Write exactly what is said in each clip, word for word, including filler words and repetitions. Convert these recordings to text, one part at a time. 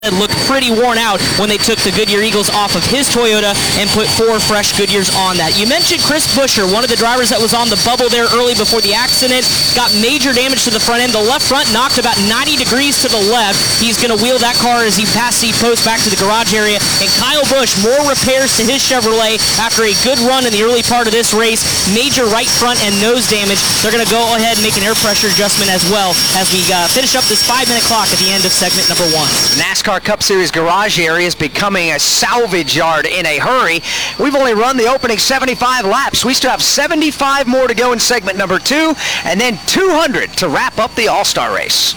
looked pretty worn out when they took the Goodyear Eagles off of his Toyota and put four fresh Goodyears on that. You mentioned Chris Buescher, one of the drivers that was on the bubble there early before the accident, got major damage to the front end. The left front knocked about ninety degrees to the left. He's going to wheel that car as he passes the post back to the garage area. And Kyle Busch, more repairs to his Chevrolet after a good run in the early part of this race. Major right front and nose damage. They're going to go ahead and make an air pressure adjustment as well as we uh, finish up this five-minute clock at the end of segment number one. NASCAR Cup Series garage area is becoming a salvage yard in a hurry. We've only run the opening seventy-five laps. We still have seventy-five more to go in segment number two, and then two hundred to wrap up the All-Star race.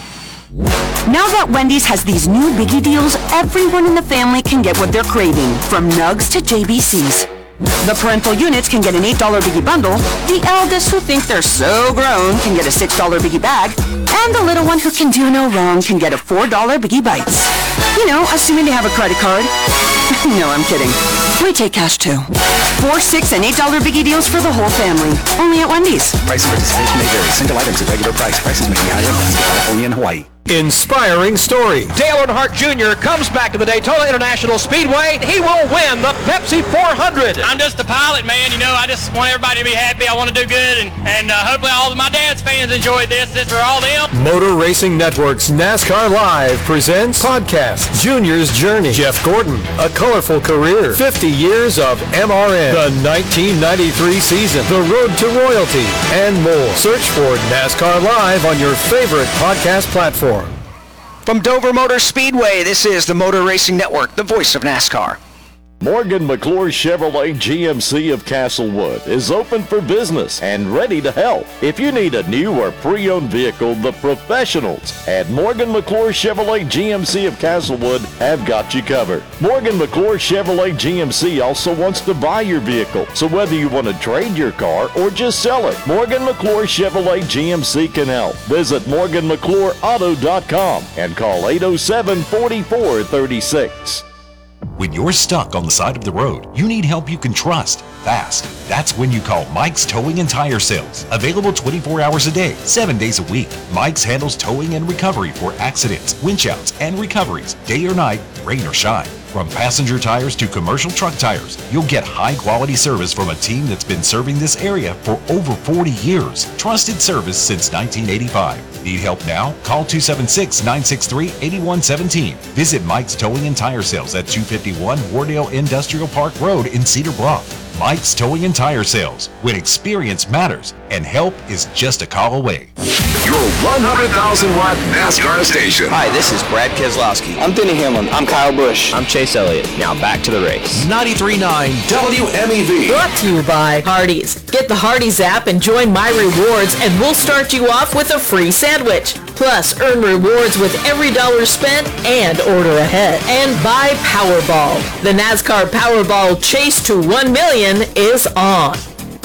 Now that Wendy's has these new biggie deals, everyone in the family can get what they're craving, from nugs to J B Cs. The parental units can get an eight dollar biggie bundle, the eldest who think they're so grown can get a six dollar biggie bag, and the little one who can do no wrong can get a four dollar biggie bites. You know, assuming they have a credit card. No, I'm kidding. We take cash too. Four, six, and eight dollar biggie deals for the whole family. Only at Wendy's. Price and participation may vary. Single items at regular price. Prices may be higher in California and Hawaii. Inspiring story. Dale Earnhardt Junior comes back to the Daytona International Speedway. He will win the Pepsi four hundred. I'm just a pilot, man. You know, I just want everybody to be happy. I want to do good, and, and uh, hopefully all of my dad's fans enjoyed this. This for all them. Motor Racing Network's NASCAR Live presents podcast Junior's Journey. Jeff Gordon, a colorful career, fifty years of M R N, the nineteen ninety-three season, the road to royalty, and more. Search for NASCAR Live on your favorite podcast platform. From Dover Motor Speedway, this is the Motor Racing Network, the voice of NASCAR. Morgan McClure Chevrolet G M C of Castlewood is open for business and ready to help. If you need a new or pre-owned vehicle, the professionals at Morgan McClure Chevrolet G M C of Castlewood have got you covered. Morgan McClure Chevrolet G M C also wants to buy your vehicle, so whether you want to trade your car or just sell it, Morgan McClure Chevrolet G M C can help. Visit Morgan McClure Auto dot com and call eight oh seven, four four three six. When you're stuck on the side of the road, you need help you can trust, fast. That's when you call Mike's Towing and Tire Sales. Available twenty-four hours a day, seven days a week. Mike's handles towing and recovery for accidents, winch outs, and recoveries, day or night, rain or shine. From passenger tires to commercial truck tires, you'll get high-quality service from a team that's been serving this area for over forty years. Trusted service since nineteen eighty-five. Need help now? Call two seven six, nine six three, eight one one seven. Visit Mike's Towing and Tire Sales at two fifty-one Wardale Industrial Park Road in Cedar Bluff. Mike's Towing and Tire Sales, when experience matters and help is just a call away. Your one hundred thousand watt NASCAR station. Hi, this is Brad Keselowski. I'm Denny Hamlin. I'm Kyle Busch. I'm Chase Elliott. Now back to the race. ninety-three point nine W M E V. Brought to you by Hardee's. Get the Hardee's app and join My Rewards, and we'll start you off with a free sandwich. Plus, earn rewards with every dollar spent and order ahead. And by Powerball. The NASCAR Powerball Chase to one million is on.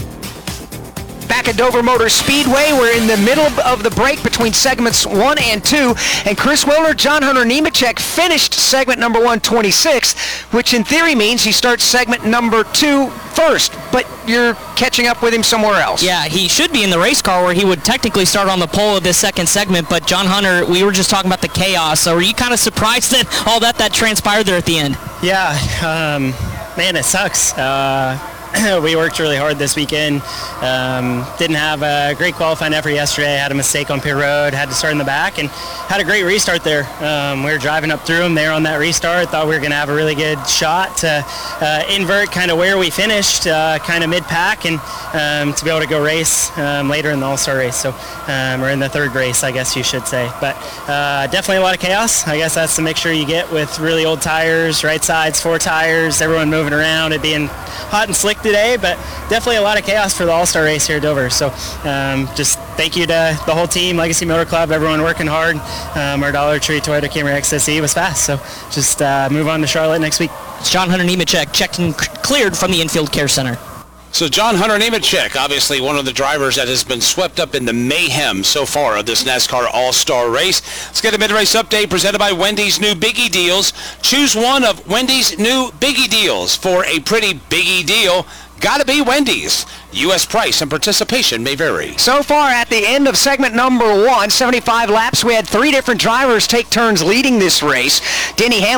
Back at Dover Motor Speedway, we're in the middle of the break between segments one and two, and Chris Wilner, John Hunter Nemechek finished segment number one twenty-sixth, which in theory means he starts segment number two first, but you're catching up with him somewhere else. Yeah, he should be in the race car where he would technically start on the pole of this second segment, but John Hunter, we were just talking about the chaos, so were you kind of surprised that all that that transpired there at the end? Yeah, um, man, it sucks. Uh, we worked really hard this weekend. Um, didn't have a great qualifying effort yesterday. Had a mistake on pit road. Had to start in the back and had a great restart there. Um, we were driving up through them there on that restart. Thought we were going to have a really good shot to uh, invert kind of where we finished, uh, kind of mid-pack, and um, to be able to go race um, later in the All-Star race. So um, we're in the third race, I guess you should say. But uh, definitely a lot of chaos. I guess that's the mixture you get with really old tires, right sides, four tires, everyone moving around, it being hot and slick today, but definitely a lot of chaos for the All-Star race here at Dover. So um, just thank you to the whole team, Legacy Motor Club, everyone working hard. Um, our Dollar Tree Toyota Camry X S E was fast, so just uh, move on to Charlotte next week. It's John Hunter Nemechek, checked and cleared from the Infield Care Center. So John Hunter Nemechek, obviously one of the drivers that has been swept up in the mayhem so far of this NASCAR All-Star race. Let's get a mid-race update presented by Wendy's new Biggie Deals. Choose one of Wendy's new Biggie Deals for a pretty biggie deal. Gotta be Wendy's. U S price and participation may vary. So far at the end of segment number one, seventy-five laps, we had three different drivers take turns leading this race. Denny Hamlin